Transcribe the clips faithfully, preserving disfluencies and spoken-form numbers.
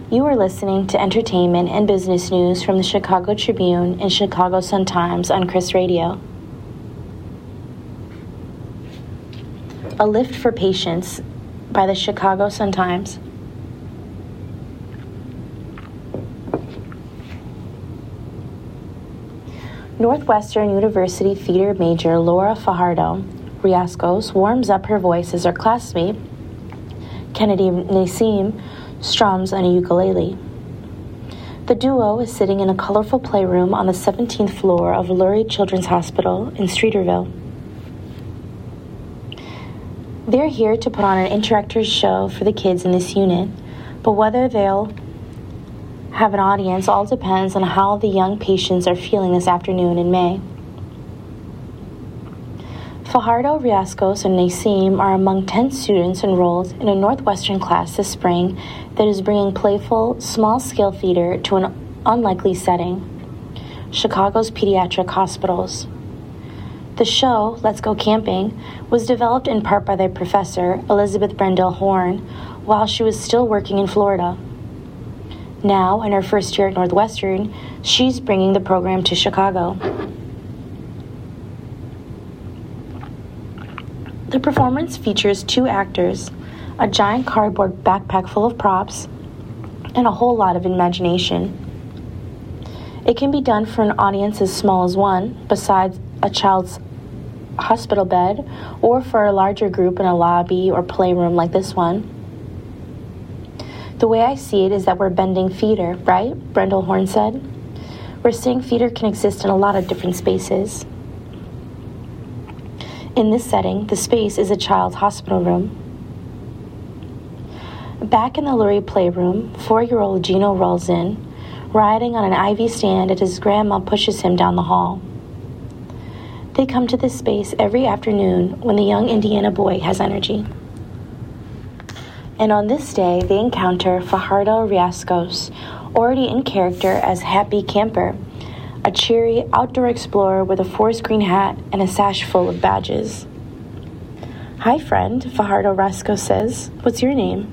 You are listening to entertainment and business news from the Chicago Tribune and Chicago Sun-Times on Chris Radio. A Lift for Patients by the Chicago Sun-Times. Northwestern University theater major Laura Fajardo Riascos warms up her voice as her classmate Kennedy Nassim strums on a ukulele. The duo is sitting in a colorful playroom on the seventeenth floor of Lurie Children's Hospital in Streeterville. They're here to put on an interactive show for the kids in this unit, but whether they'll have an audience all depends on how the young patients are feeling this afternoon in May. Fajardo, Riascos, and Nassim are among ten students enrolled in a Northwestern class this spring that is bringing playful, small-scale theater to an unlikely setting, Chicago's pediatric hospitals. The show, Let's Go Camping, was developed in part by their professor, Elizabeth Brendel Horn, while she was still working in Florida. Now, in her first year at Northwestern, she's bringing the program to Chicago. The performance features two actors, a giant cardboard backpack full of props, and a whole lot of imagination. It can be done for an audience as small as one, besides a child's hospital bed, or for a larger group in a lobby or playroom like this one. The way I see it is that we're bending theater, right? Brendel Horn said. We're saying theater can exist in a lot of different spaces. In this setting, the space is a child's hospital room. Back in the Lurie playroom, four-year-old Gino rolls in, riding on an I V stand as his grandma pushes him down the hall. They come to this space every afternoon when the young Indiana boy has energy. And on this day, they encounter Fajardo Riascos, already in character as Happy Camper, a cheery outdoor explorer with a forest green hat and a sash full of badges. "Hi, friend," Fajardo Riascos says. "What's your name?"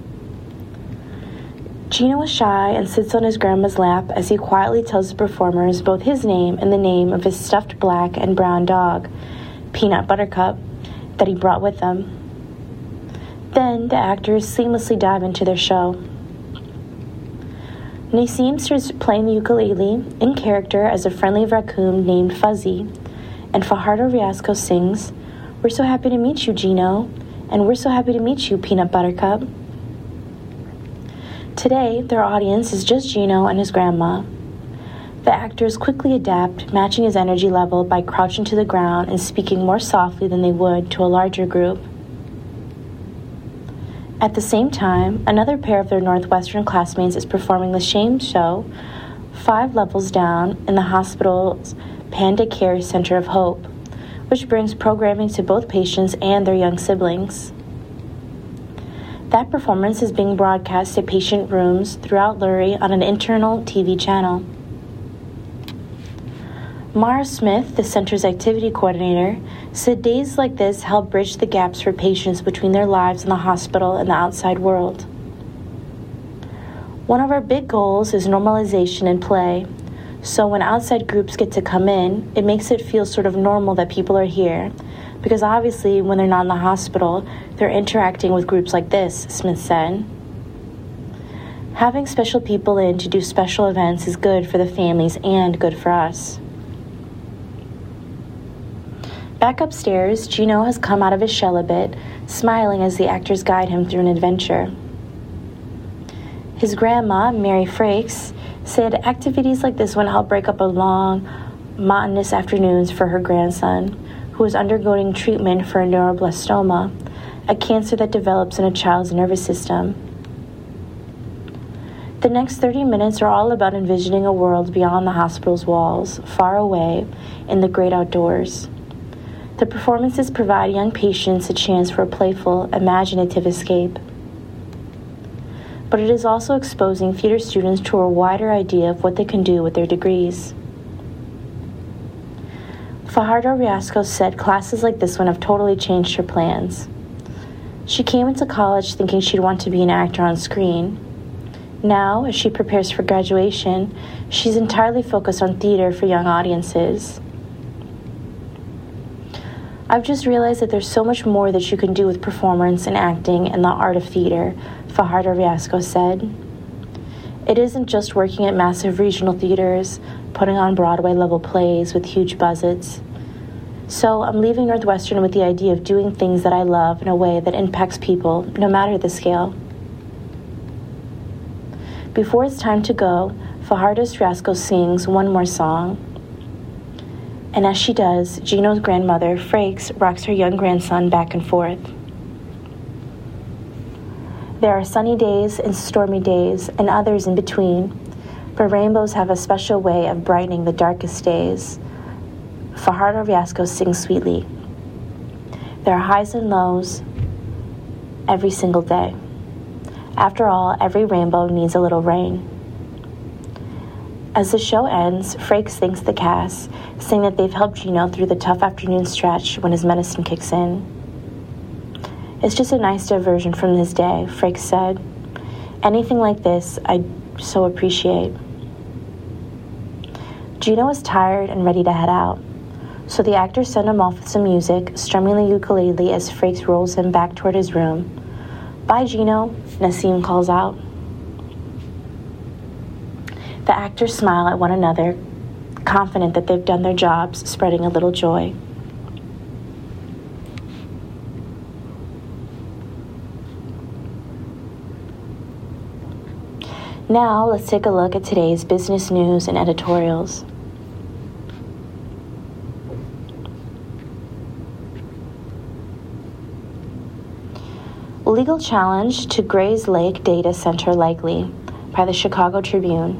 Gino is shy and sits on his grandma's lap as he quietly tells the performers both his name and the name of his stuffed black and brown dog, Peanut Buttercup, that he brought with him. Then the actors seamlessly dive into their show. Nassim starts playing the ukulele in character as a friendly raccoon named Fuzzy, and Fajardo Riascos sings, "We're so happy to meet you, Gino, and we're so happy to meet you, Peanut Buttercup." Today, their audience is just Gino and his grandma. The actors quickly adapt, matching his energy level by crouching to the ground and speaking more softly than they would to a larger group. At the same time, another pair of their Northwestern classmates is performing the same show five levels down in the hospital's Panda Care Center of Hope, which brings programming to both patients and their young siblings. That performance is being broadcast to patient rooms throughout Lurie on an internal T V channel. Mara Smith, the center's activity coordinator, said days like this help bridge the gaps for patients between their lives in the hospital and the outside world. One of our big goals is normalization in play, so when outside groups get to come in, it makes it feel sort of normal that people are here, because obviously when they're not in the hospital, they're interacting with groups like this, Smith said. Having special people in to do special events is good for the families and good for us. Back upstairs, Gino has come out of his shell a bit, smiling as the actors guide him through an adventure. His grandma, Mary Frakes, said activities like this one help break up a long, monotonous afternoons for her grandson, who is undergoing treatment for a neuroblastoma, a cancer that develops in a child's nervous system. The next thirty minutes are all about envisioning a world beyond the hospital's walls, far away, in the great outdoors. The performances provide young patients a chance for a playful, imaginative escape. But it is also exposing theater students to a wider idea of what they can do with their degrees. Fajardo Riascos said classes like this one have totally changed her plans. She came into college thinking she'd want to be an actor on screen. Now, as she prepares for graduation, she's entirely focused on theater for young audiences. I've just realized that there's so much more that you can do with performance and acting and the art of theater, Fajardo Riasco said. It isn't just working at massive regional theaters, putting on Broadway-level plays with huge budgets. So I'm leaving Northwestern with the idea of doing things that I love in a way that impacts people, no matter the scale. Before it's time to go, Fajardo Riasco sings one more song. And as she does, Gino's grandmother, Frakes, rocks her young grandson back and forth. There are sunny days and stormy days and others in between, but rainbows have a special way of brightening the darkest days. Fajardo Riasco sings sweetly. There are highs and lows every single day. After all, every rainbow needs a little rain. As the show ends, Frakes thanks the cast, saying that they've helped Gino through the tough afternoon stretch when his medicine kicks in. It's just a nice diversion from his day, Frakes said. Anything like this, I so appreciate. Gino is tired and ready to head out, so the actors send him off with some music, strumming the ukulele as Frakes rolls him back toward his room. Bye, Gino, Nassim calls out. The actors smile at one another, confident that they've done their jobs, spreading a little joy. Now, let's take a look at today's business news and editorials. Legal challenge to Grays Lake Data Center likely, by the Chicago Tribune.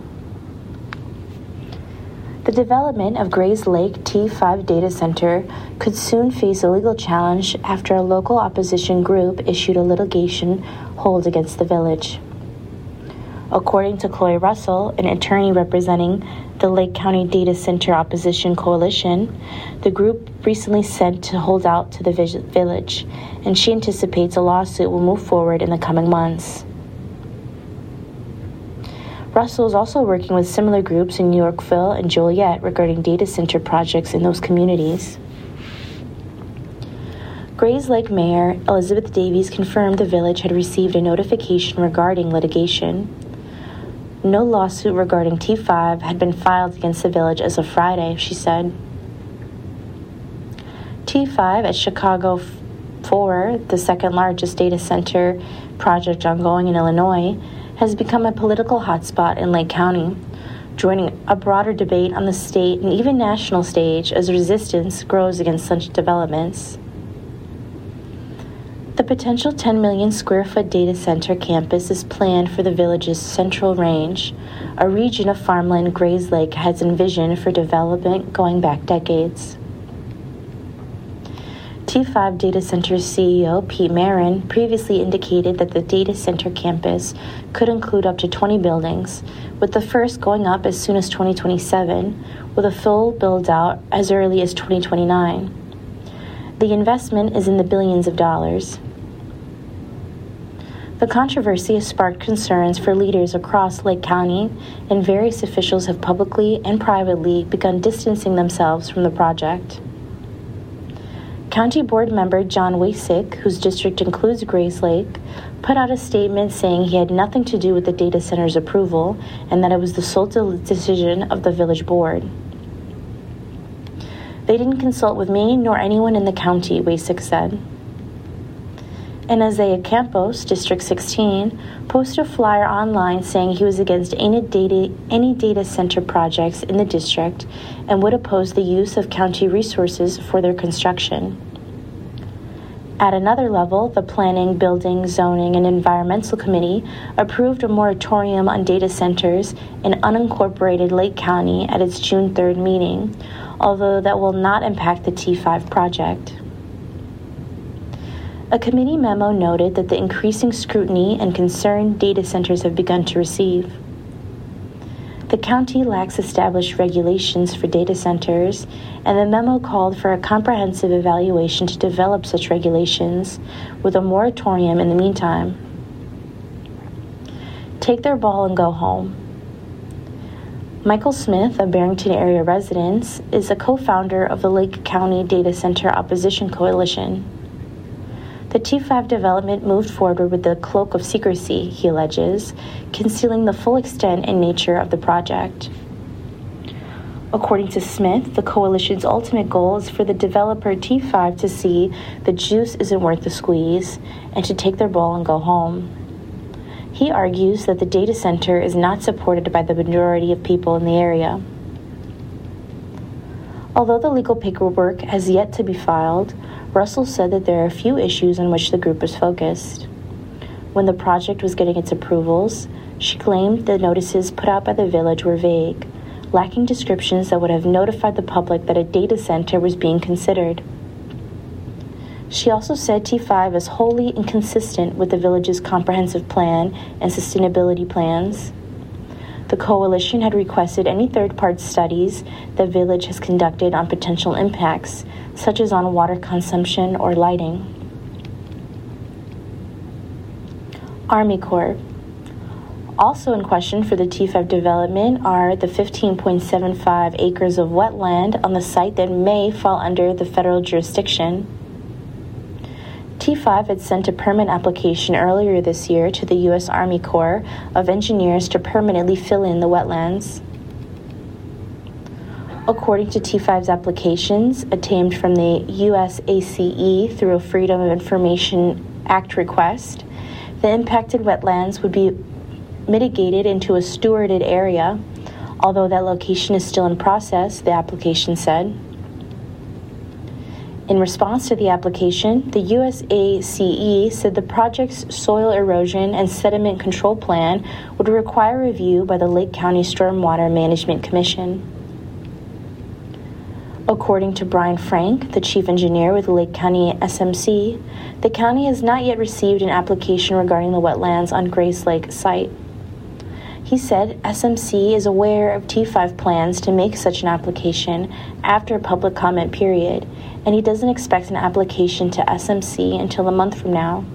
The development of Grays Lake T five data center could soon face a legal challenge after a local opposition group issued a litigation hold against the village. According to Chloe Russell, an attorney representing the Lake County Data Center Opposition Coalition, the group recently sent to hold out to the village, and she anticipates a lawsuit will move forward in the coming months. Russell is also working with similar groups in Yorkville and Joliet regarding data center projects in those communities. Grays Lake Mayor Elizabeth Davies confirmed the village had received a notification regarding litigation. No lawsuit regarding T five had been filed against the village as of Friday, she said. T five at Chicago four, the second largest data center project ongoing in Illinois, has become a political hotspot in Lake County, joining a broader debate on the state and even national stage as resistance grows against such developments. The potential ten million square foot data center campus is planned for the village's Central Range, a region of farmland Grays Lake has envisioned for development going back decades. T five Data Center C E O Pete Marin previously indicated that the data center campus could include up to twenty buildings, with the first going up as soon as twenty twenty-seven, with a full build-out as early as twenty twenty-nine. The investment is in the billions of dollars. The controversy has sparked concerns for leaders across Lake County, and various officials have publicly and privately begun distancing themselves from the project. County Board member John Wasik, whose district includes Grays Lake, put out a statement saying he had nothing to do with the data center's approval and that it was the sole decision of the village board. They didn't consult with me nor anyone in the county, Wasik said. And Isaiah Campos, District sixteen, posted a flyer online saying he was against any data, any data center projects in the district and would oppose the use of county resources for their construction. At another level, the Planning, Building, Zoning, and Environmental Committee approved a moratorium on data centers in unincorporated Lake County at its June third meeting, although that will not impact the T five project. A committee memo noted that the increasing scrutiny and concern data centers have begun to receive. The county lacks established regulations for data centers, and the memo called for a comprehensive evaluation to develop such regulations, with a moratorium in the meantime. take their ball and go home. Michael Smith, a Barrington area resident, is a co-founder of the Lake County Data Center Opposition Coalition. The T five development moved forward with the cloak of secrecy, he alleges, concealing the full extent and nature of the project. According to Smith, the coalition's ultimate goal is for the developer T five to see the juice isn't worth the squeeze and to take their ball and go home. He argues that the data center is not supported by the majority of people in the area. Although the legal paperwork has yet to be filed, Russell said that there are a few issues on which the group was focused. When the project was getting its approvals, she claimed the notices put out by the village were vague, lacking descriptions that would have notified the public that a data center was being considered. She also said T five is wholly inconsistent with the village's comprehensive plan and sustainability plans. The coalition had requested any third-party studies the village has conducted on potential impacts, such as on water consumption or lighting. Army Corps. Also in question for the T five development are the fifteen point seven five acres of wetland on the site that may fall under the federal jurisdiction. T five had sent a permit application earlier this year to the U S Army Corps of Engineers to permanently fill in the wetlands. According to T five's applications, obtained from the U S A C E through a Freedom of Information Act request, the impacted wetlands would be mitigated into a stewarded area, although that location is still in process, the application said. In response to the application, the U S A C E said the project's soil erosion and sediment control plan would require review by the Lake County Stormwater Management Commission. According to Brian Frank, the chief engineer with Lake County S M C, the county has not yet received an application regarding the wetlands on Grace Lake site. He said S M C is aware of T five plans to make such an application after a public comment period, and he doesn't expect an application to S M C until a month from now.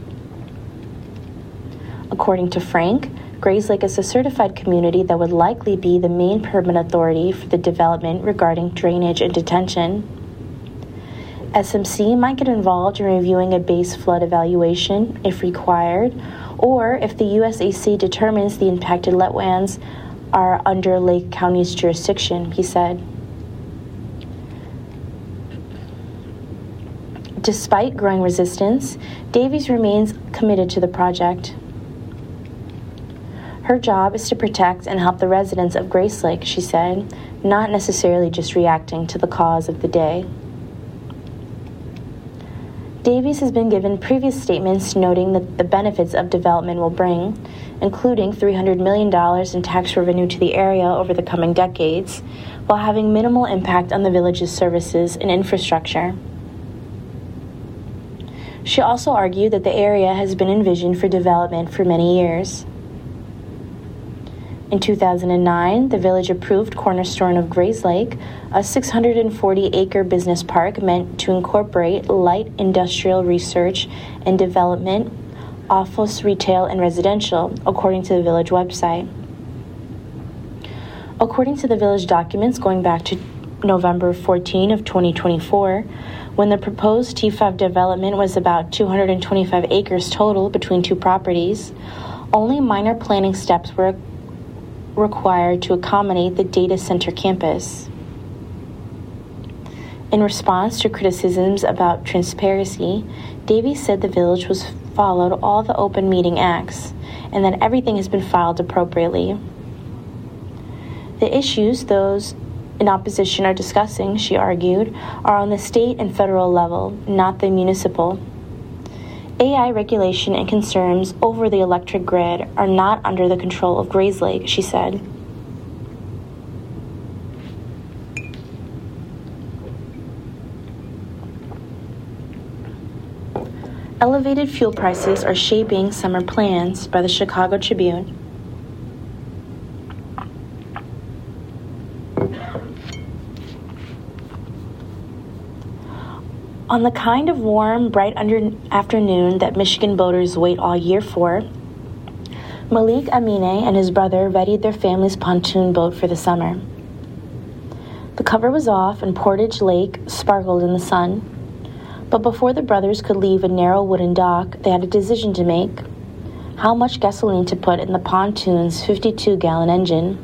According to Frank, Grays Lake is a certified community that would likely be the main permit authority for the development regarding drainage and detention. S M C might get involved in reviewing a base flood evaluation if required, or if the U S A C determines the impacted wetlands are under Lake County's jurisdiction, he said. Despite growing resistance, Davies remains committed to the project. Her job is to protect and help the residents of Grace Lake, she said, not necessarily just reacting to the cause of the day. Davies has been given previous statements noting that the benefits of development will bring, including three hundred million dollars in tax revenue to the area over the coming decades, while having minimal impact on the village's services and infrastructure. She also argued that the area has been envisioned for development for many years. In two thousand nine, the village approved Cornerstone of Grays Lake, a six hundred forty acre business park meant to incorporate light industrial research and development, office, retail, and residential, according to the village website. According to the village documents going back to November fourteenth of twenty twenty-four, when the proposed T five development was about two hundred twenty-five acres total between two properties, only minor planning steps were required to accommodate the data center campus. In response to criticisms about transparency, Davies said the village was followed all the open meeting acts and that everything has been filed appropriately. The issues those in opposition are discussing, she argued, are on the state and federal level, not the municipal. A I regulation and concerns over the electric grid are not under the control of Grays Lake, she said. Elevated fuel prices are shaping summer plans by the Chicago Tribune. On the kind of warm, bright under- afternoon that Michigan boaters wait all year for, Malik Amine and his brother readied their family's pontoon boat for the summer. The cover was off and Portage Lake sparkled in the sun. But before the brothers could leave a narrow wooden dock, they had a decision to make. How much gasoline to put in the pontoon's fifty-two gallon engine.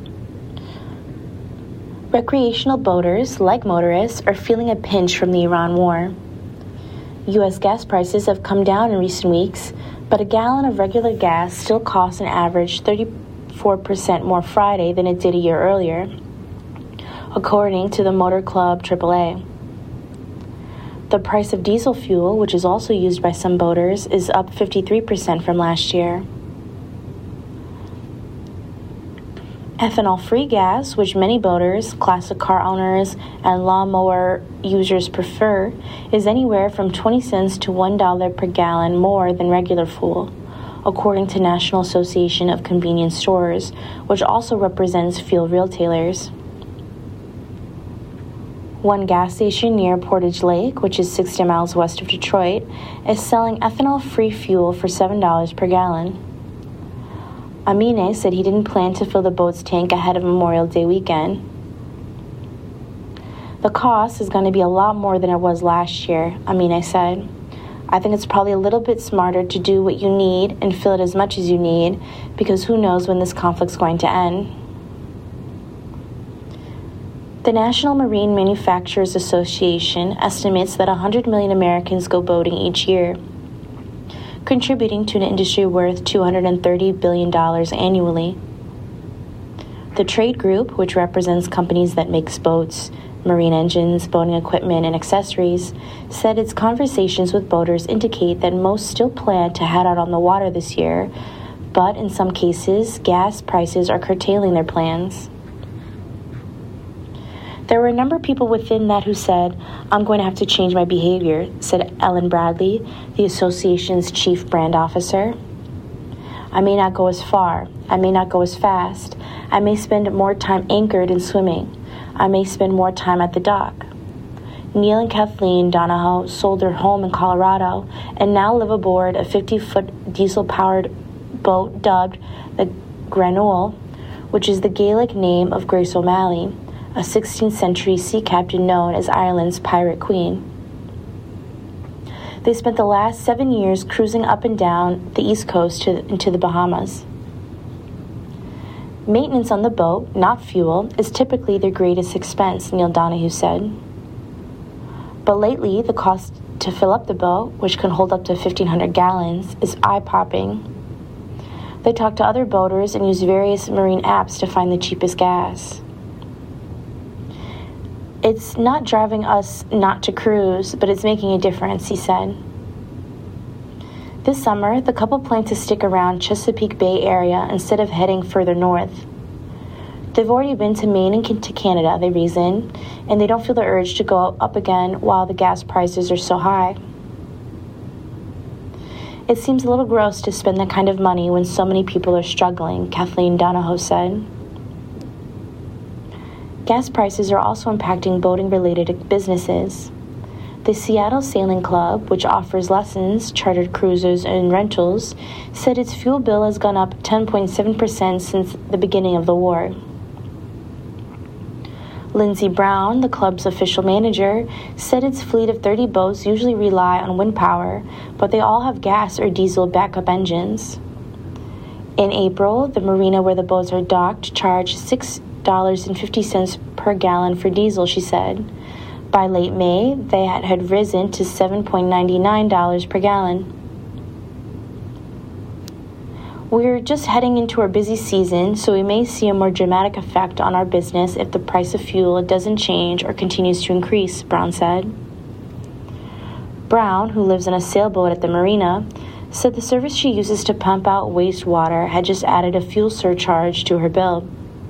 Recreational boaters, like motorists, are feeling a pinch from the Iran war. U S gas prices have come down in recent weeks, but a gallon of regular gas still costs an average thirty-four percent more Friday than it did a year earlier, according to the Motor Club triple A. The price of diesel fuel, which is also used by some boaters, is up fifty-three percent from last year. Ethanol-free gas, which many boaters, classic car owners, and lawnmower users prefer, is anywhere from twenty cents to one dollar per gallon more than regular fuel, according to National Association of Convenience Stores, which also represents fuel retailers. One gas station near Portage Lake, which is sixty miles west of Detroit, is selling ethanol-free fuel for seven dollars per gallon. Amine said he didn't plan to fill the boat's tank ahead of Memorial Day weekend. The cost is going to be a lot more than it was last year, Amine said. I think it's probably a little bit smarter to do what you need and fill it as much as you need, because who knows when this conflict's going to end. The National Marine Manufacturers Association estimates that one hundred million Americans go boating each year, contributing to an industry worth two hundred thirty billion dollars annually. The trade group, which represents companies that make boats, marine engines, boating equipment, and accessories, said its conversations with boaters indicate that most still plan to head out on the water this year, but in some cases, gas prices are curtailing their plans. There were a number of people within that who said, I'm going to have to change my behavior, said Ellen Bradley, the association's chief brand officer. I may not go as far. I may not go as fast. I may spend more time anchored and swimming. I may spend more time at the dock. Neil and Kathleen Donahoe sold their home in Colorado and now live aboard a fifty-foot diesel-powered boat dubbed the Granule, which is the Gaelic name of Grace O'Malley, a sixteenth century sea captain known as Ireland's Pirate Queen. They spent the last seven years cruising up and down the East Coast to, into the Bahamas. Maintenance on the boat, not fuel, is typically their greatest expense, Neil Donahue said. But lately, the cost to fill up the boat, which can hold up to fifteen hundred gallons, is eye-popping. They talk to other boaters and use various marine apps to find the cheapest gas. It's not driving us not to cruise, but it's making a difference, he said. This summer, the couple planned to stick around Chesapeake Bay area instead of heading further north. They've already been to Maine and to Canada, they reason, and they don't feel the urge to go up again while the gas prices are so high. It seems a little gross to spend that kind of money when so many people are struggling, Kathleen Donahoe said. Gas prices are also impacting boating-related businesses. The Seattle Sailing Club, which offers lessons, chartered cruises, and rentals, said its fuel bill has gone up ten point seven percent since the beginning of the war. Lindsey Brown, the club's official manager, said its fleet of thirty boats usually rely on wind power, but they all have gas or diesel backup engines. In April, the marina where the boats are docked charged six dollars and fifty cents per gallon for diesel, she said. By late May, they had, had risen to seven dollars and ninety-nine cents per gallon. We're just heading into our busy season, so we may see a more dramatic effect on our business if the price of fuel doesn't change or continues to increase, Brown said. Brown, who lives in a sailboat at the marina, said the service she uses to pump out wastewater had just added a fuel surcharge to her bill.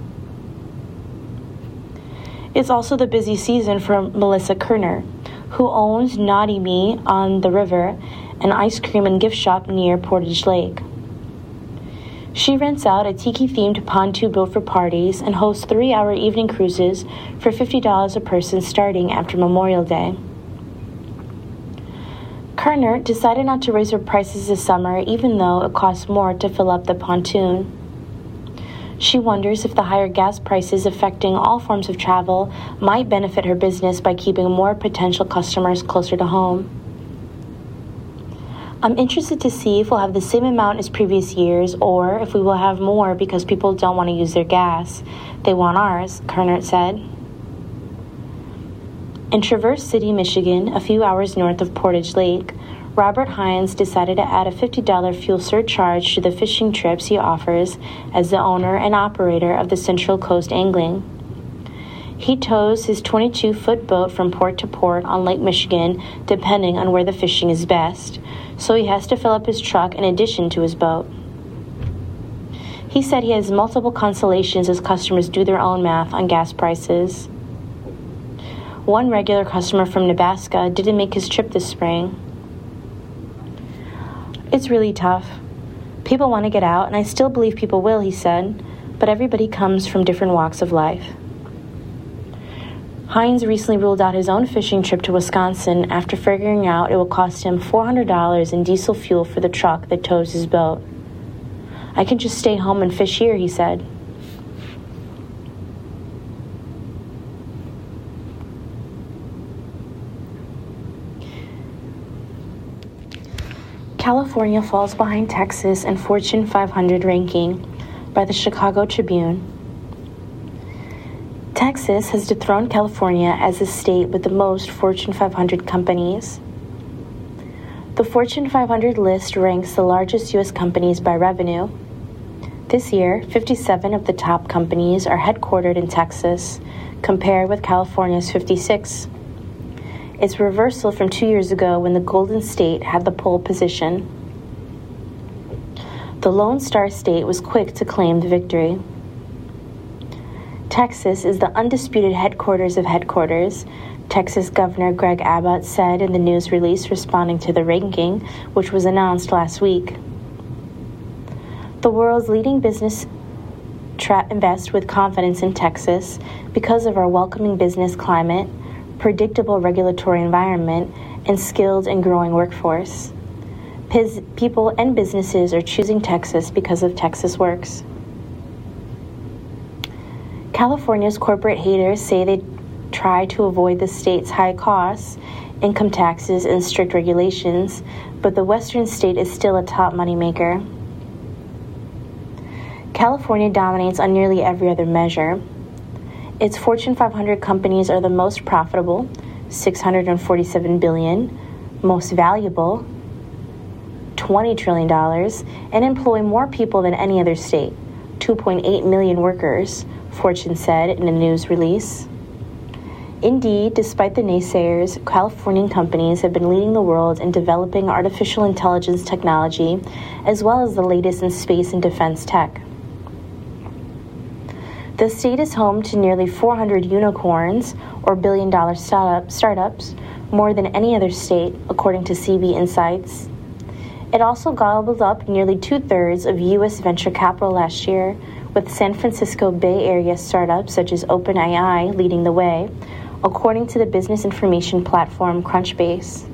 It's also the busy season for Melissa Kerner, who owns Naughty Me on the river, an ice cream and gift shop near Portage Lake. She rents out a tiki-themed pontoon boat for parties and hosts three-hour evening cruises for fifty dollars a person starting after Memorial Day. Kernert decided not to raise her prices this summer even though it costs more to fill up the pontoon. She wonders if the higher gas prices affecting all forms of travel might benefit her business by keeping more potential customers closer to home. I'm interested to see if we'll have the same amount as previous years or if we will have more because people don't want to use their gas. They want ours, Kernert said. In Traverse City, Michigan, a few hours north of Portage Lake, Robert Hines decided to add a fifty dollars fuel surcharge to the fishing trips he offers as the owner and operator of the Central Coast Angling. He tows his twenty-two-foot boat from port to port on Lake Michigan, depending on where the fishing is best, so he has to fill up his truck in addition to his boat. He said he has multiple consolations as customers do their own math on gas prices. One regular customer from Nebraska didn't make his trip this spring. It's really tough. People want to get out, and I still believe people will, he said, but everybody comes from different walks of life. Hines recently ruled out his own fishing trip to Wisconsin after figuring out it will cost him four hundred dollars in diesel fuel for the truck that tows his boat. I can just stay home and fish here, he said. California falls behind Texas in Fortune five hundred ranking by the Chicago Tribune. Texas has dethroned California as the state with the most Fortune five hundred companies. The Fortune five hundred list ranks the largest U S companies by revenue. This year, fifty-seven of the top companies are headquartered in Texas, compared with California's fifty-six. It's a reversal from two years ago when the Golden State had the pole position. The Lone Star State was quick to claim the victory. Texas is the undisputed headquarters of headquarters, Texas Governor Greg Abbott said in the news release responding to the ranking, which was announced last week. The world's leading business tra- invest with confidence in Texas because of our welcoming business climate, predictable regulatory environment, and skilled and growing workforce. His people and businesses are choosing Texas because of Texas Works. California's corporate haters say they try to avoid the state's high costs, income taxes, and strict regulations, but the western state is still a top moneymaker. California dominates on nearly every other measure. Its Fortune five hundred companies are the most profitable, six hundred forty-seven billion dollars, most valuable, twenty trillion dollars, and employ more people than any other state, two point eight million workers, Fortune said in a news release. Indeed, despite the naysayers, Californian companies have been leading the world in developing artificial intelligence technology, as well as the latest in space and defense tech. The state is home to nearly four hundred unicorns, or billion-dollar startup, startups, more than any other state, according to C B Insights. It also gobbled up nearly two-thirds of U S venture capital last year, with San Francisco Bay Area startups such as OpenAI leading the way, according to the business information platform Crunchbase.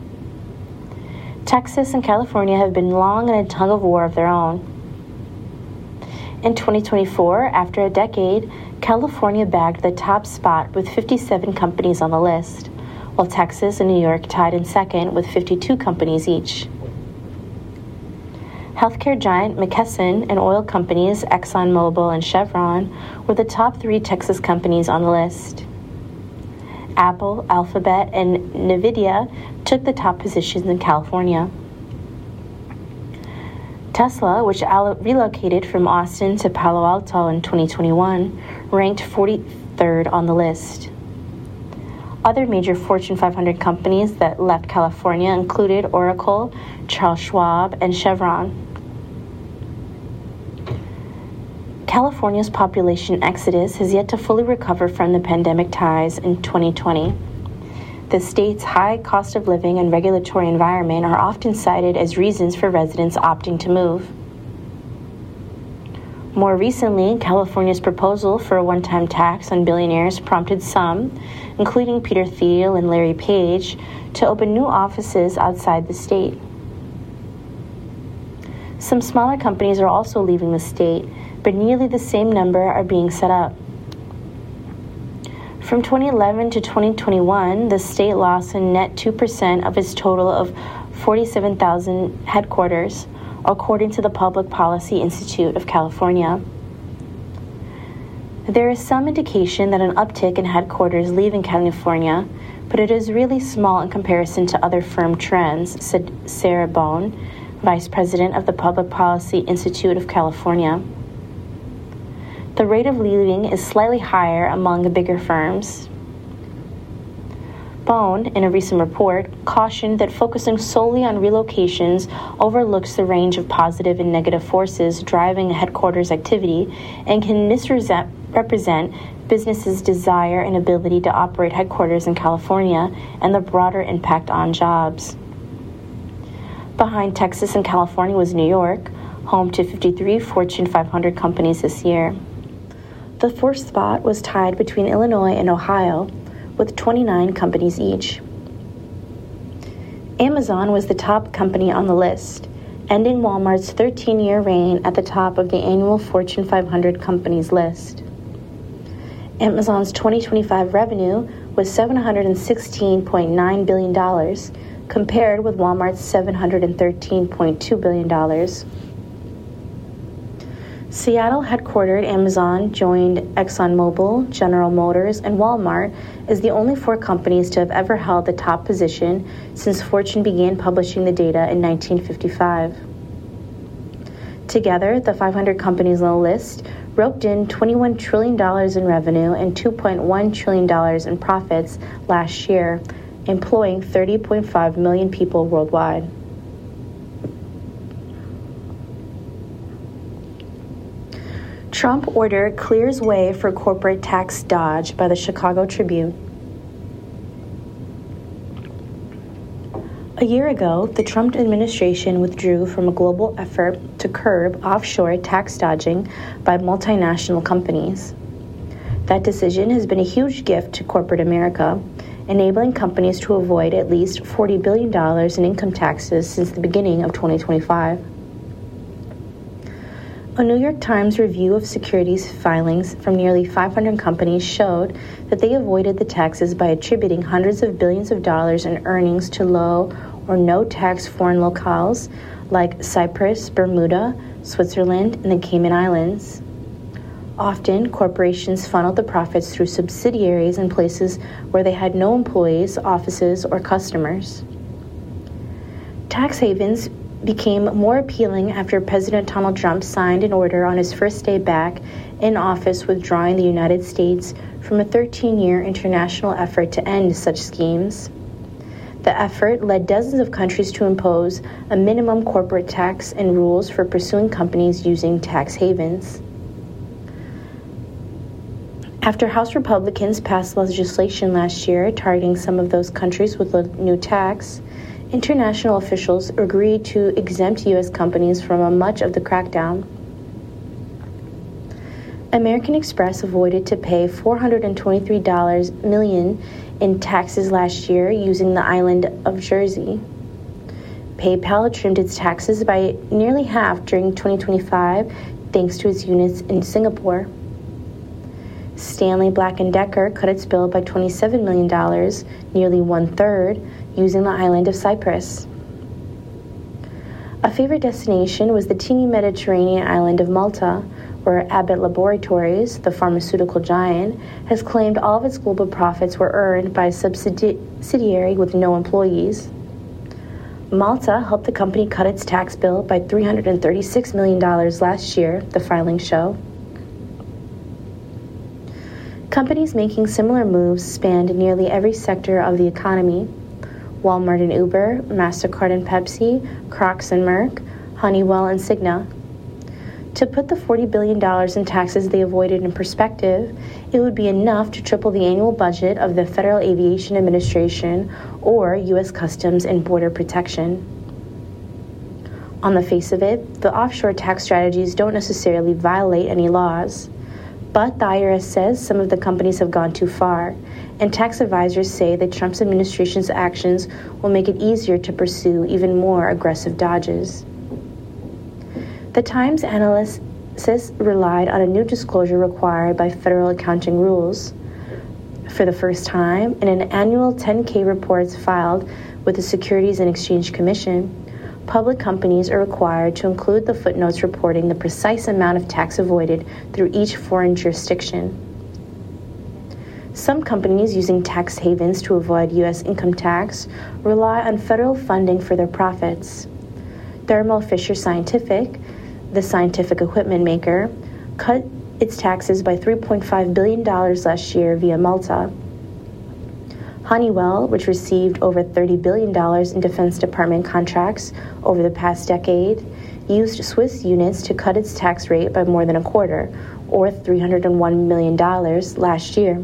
Texas and California have been long in a tug-of-war of their own. In twenty twenty-four, after a decade, California bagged the top spot with fifty-seven companies on the list, while Texas and New York tied in second with fifty-two companies each. Healthcare giant McKesson and oil companies ExxonMobil and Chevron were the top three Texas companies on the list. Apple, Alphabet, and NVIDIA took the top positions in California. Tesla, which allo- relocated from Austin to Palo Alto in twenty twenty-one, ranked forty-third on the list. Other major Fortune five hundred companies that left California included Oracle, Charles Schwab, and Chevron. California's population exodus has yet to fully recover from the pandemic ties in twenty twenty. The state's high cost of living and regulatory environment are often cited as reasons for residents opting to move. More recently, California's proposal for a one-time tax on billionaires prompted some, including Peter Thiel and Larry Page, to open new offices outside the state. Some smaller companies are also leaving the state, but nearly the same number are being set up. From twenty eleven to twenty twenty-one, the state lost a net two percent of its total of forty-seven thousand headquarters, according to the Public Policy Institute of California. There is some indication that an uptick in headquarters leaving California, but it is really small in comparison to other firm trends, said Sarah Bone, Vice President of the Public Policy Institute of California. The rate of leaving is slightly higher among the bigger firms. Bone, in a recent report, cautioned that focusing solely on relocations overlooks the range of positive and negative forces driving headquarters activity and can misrepresent businesses' desire and ability to operate headquarters in California and the broader impact on jobs. Behind Texas and California was New York, home to fifty-three Fortune five hundred companies this year. The fourth spot was tied between Illinois and Ohio, with twenty-nine companies each. Amazon was the top company on the list, ending Walmart's thirteen-year reign at the top of the annual Fortune five hundred companies list. Amazon's twenty twenty-five revenue was seven hundred sixteen point nine billion dollars, compared with Walmart's seven hundred thirteen point two billion dollars. Seattle-headquartered Amazon joined ExxonMobil, General Motors, and Walmart as the only four companies to have ever held the top position since Fortune began publishing the data in nineteen fifty-five. Together, the five hundred companies on the list roped in twenty-one trillion dollars in revenue and two point one trillion dollars in profits last year, employing thirty point five million people worldwide. Trump order clears way for corporate tax dodge by the Chicago Tribune. A year ago, the Trump administration withdrew from a global effort to curb offshore tax dodging by multinational companies. That decision has been a huge gift to corporate America, enabling companies to avoid at least forty billion dollars in income taxes since the beginning of twenty twenty-five. A New York Times review of securities filings from nearly five hundred companies showed that they avoided the taxes by attributing hundreds of billions of dollars in earnings to low or no tax foreign locales like Cyprus, Bermuda, Switzerland, and the Cayman Islands. Often, corporations funneled the profits through subsidiaries in places where they had no employees, offices, or customers. Tax havens became more appealing after President Donald Trump signed an order on his first day back in office withdrawing the United States from a thirteen-year international effort to end such schemes. The effort led dozens of countries to impose a minimum corporate tax and rules for pursuing companies using tax havens. After House Republicans passed legislation last year targeting some of those countries with a new tax, international officials agreed to exempt U S companies from much of the crackdown. American Express avoided to pay four hundred twenty-three million dollars in taxes last year using the island of Jersey. PayPal trimmed its taxes by nearly half during twenty twenty-five thanks to its units in Singapore. Stanley Black and Decker cut its bill by twenty-seven million dollars, nearly one-third, using the island of Cyprus. A favorite destination was the teeny Mediterranean island of Malta, where Abbott Laboratories, the pharmaceutical giant, has claimed all of its global profits were earned by a subsidiary with no employees. Malta helped the company cut its tax bill by three hundred thirty-six million dollars last year, the filings show. Companies making similar moves spanned nearly every sector of the economy. Walmart and Uber, MasterCard and Pepsi, Crocs and Merck, Honeywell and Cigna. To put the forty billion dollars in taxes they avoided in perspective, it would be enough to triple the annual budget of the Federal Aviation Administration or U S Customs and Border Protection. On the face of it, the offshore tax strategies don't necessarily violate any laws. But the I R S says some of the companies have gone too far, and tax advisors say that Trump's administration's actions will make it easier to pursue even more aggressive dodges. The Times analysts relied on a new disclosure required by federal accounting rules. For the first time, in an annual ten K reports filed with the Securities and Exchange Commission, public companies are required to include the footnotes reporting the precise amount of tax avoided through each foreign jurisdiction. Some companies using tax havens to avoid U S income tax rely on federal funding for their profits. Thermo Fisher Scientific, the scientific equipment maker, cut its taxes by three point five billion dollars last year via Malta. Honeywell, which received over thirty billion dollars in Defense Department contracts over the past decade, used Swiss units to cut its tax rate by more than a quarter, or three hundred one million dollars last year.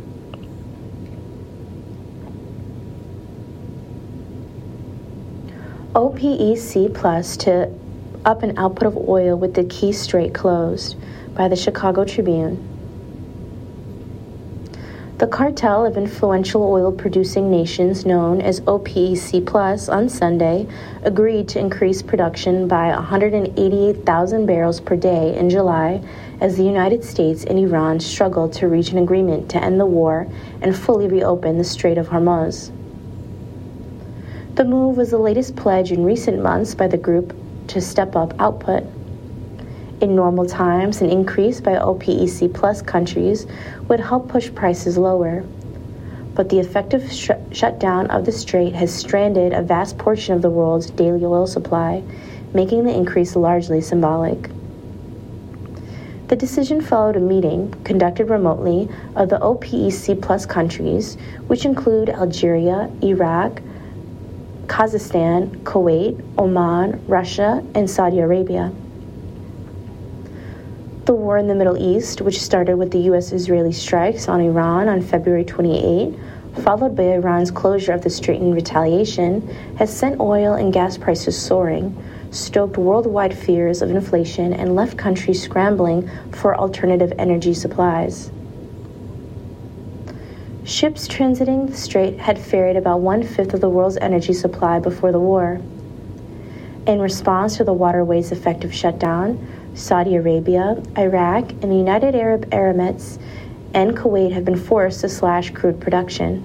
O P E C Plus to up an output of oil with the Key Strait closed by the Chicago Tribune. The cartel of influential oil-producing nations known as O P E C Plus on Sunday agreed to increase production by one hundred eighty-eight thousand barrels per day in July as the United States and Iran struggled to reach an agreement to end the war and fully reopen the Strait of Hormuz. The move was the latest pledge in recent months by the group to step up output. In normal times, an increase by O P E C Plus countries would help push prices lower. But the effective sh- shutdown of the strait has stranded a vast portion of the world's daily oil supply, making the increase largely symbolic. The decision followed a meeting conducted remotely of the O P E C Plus countries, which include Algeria, Iraq, Kazakhstan, Kuwait, Oman, Russia, and Saudi Arabia. The war in the Middle East, which started with the U S-Israeli strikes on Iran on February twenty-eighth, followed by Iran's closure of the strait in retaliation, has sent oil and gas prices soaring, stoked worldwide fears of inflation, and left countries scrambling for alternative energy supplies. Ships transiting the strait had ferried about one-fifth of the world's energy supply before the war. In response to the waterway's effective shutdown, Saudi Arabia, Iraq, and the United Arab Emirates and Kuwait have been forced to slash crude production.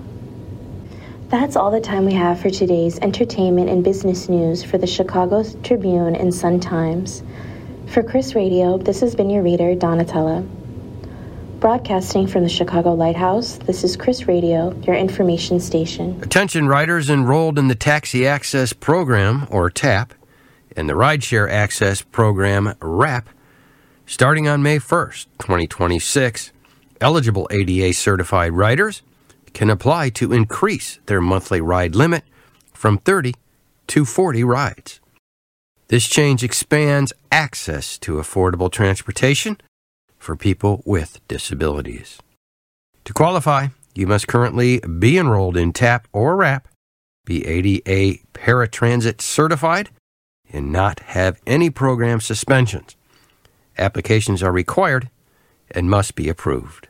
That's all the time we have for today's entertainment and business news for the Chicago Tribune and Sun-Times. For Chris Radio, this has been your reader, Donatella. Broadcasting from the Chicago Lighthouse, this is Chris Radio, your information station. Attention riders enrolled in the Taxi Access Program, or TAP, and the Rideshare Access Program, RAP, starting on May first, twenty twenty-six, eligible A D A-certified riders can apply to increase their monthly ride limit from thirty to forty rides. This change expands access to affordable transportation for people with disabilities. To qualify, you must currently be enrolled in TAP or RAP, be A D A paratransit certified, and not have any program suspensions. Applications are required and must be approved.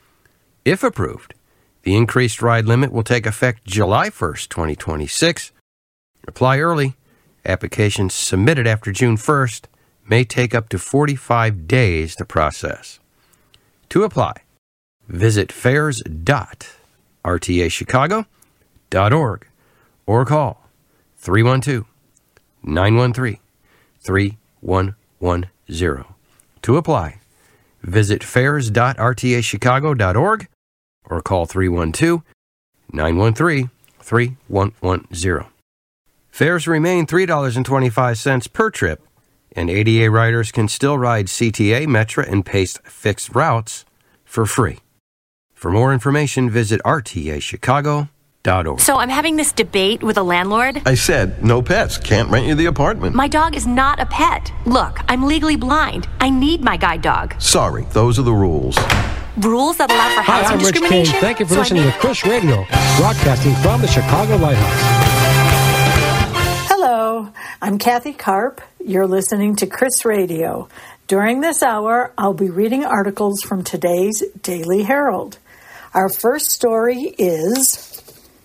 If approved, the increased ride limit will take effect July first, twenty twenty-six. Apply early. Applications submitted after June first may take up to forty-five days to process. To apply, visit fares dot r t a chicago dot org or call three one two, nine one three, three one one zero. To apply, visit fares dot r t a chicago dot org or call three one two, nine one three, three one one zero. Fares remain three dollars and twenty-five cents per trip, and A D A riders can still ride C T A, Metra, and Pace fixed routes for free. For more information, visit r t a chicago dot org. So I'm having this debate with a landlord. I said, no pets. Can't rent you the apartment. My dog is not a pet. Look, I'm legally blind. I need my guide dog. Sorry, those are the rules. Rules that allow for Hi, housing I'm Rich discrimination? Kane. Thank you for So listening I to Chris Radio, broadcasting from the Chicago Lighthouse. Hello, I'm Kathy Karp. You're listening to Chris Radio. During this hour, I'll be reading articles from today's Daily Herald. Our first story is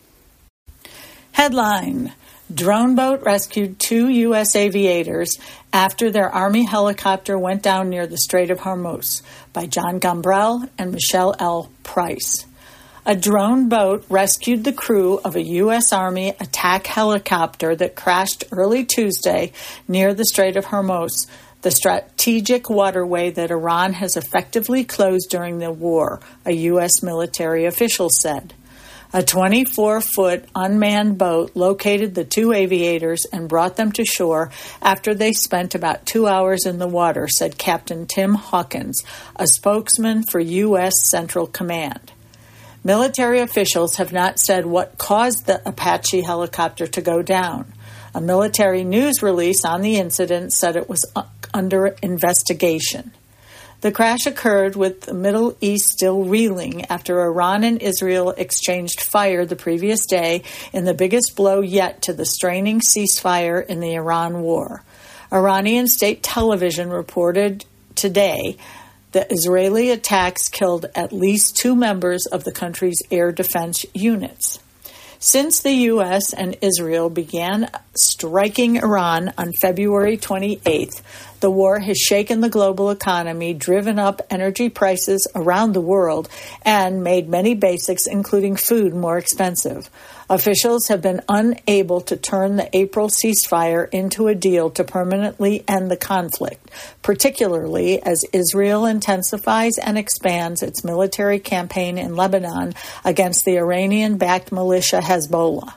headline: Drone boat rescued two U S aviators after their Army helicopter went down near the Strait of Hormuz, by John Gombrell and Michelle L. Price. A drone boat rescued the crew of a U S Army attack helicopter that crashed early Tuesday near the Strait of Hormuz, the strategic waterway that Iran has effectively closed during the war, a U S military official said. A twenty-four foot unmanned boat located the two aviators and brought them to shore after they spent about two hours in the water, said Captain Tim Hawkins, a spokesman for U S Central Command. Military officials have not said what caused the Apache helicopter to go down. A military news release on the incident said it was under investigation. The crash occurred with the Middle East still reeling after Iran and Israel exchanged fire the previous day in the biggest blow yet to the straining ceasefire in the Iran war. Iranian state television reported today that Israeli attacks killed at least two members of the country's air defense units. Since the U S and Israel began striking Iran on February twenty-eighth, the war has shaken the global economy, driven up energy prices around the world, and made many basics, including food, more expensive. Officials have been unable to turn the April ceasefire into a deal to permanently end the conflict, particularly as Israel intensifies and expands its military campaign in Lebanon against the Iranian-backed militia Hezbollah.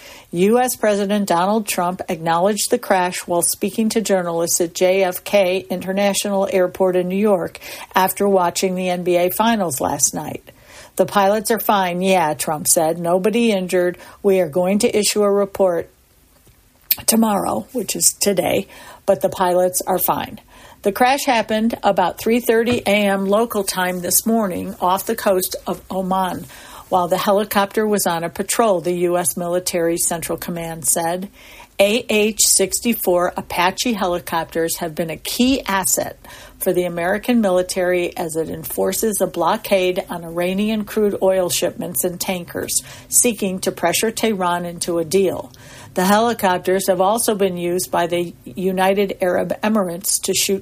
U S. President Donald Trump acknowledged the crash while speaking to journalists at J F K International Airport in New York after watching the N B A Finals last night. The pilots are fine, yeah, Trump said. Nobody injured. We are going to issue a report tomorrow, which is today, but the pilots are fine. The crash happened about three thirty a.m. local time this morning off the coast of Oman, while the helicopter was on a patrol, the U S. Military Central Command said. A H sixty-four Apache helicopters have been a key asset for the American military as it enforces a blockade on Iranian crude oil shipments and tankers, seeking to pressure Tehran into a deal. The helicopters have also been used by the United Arab Emirates to shoot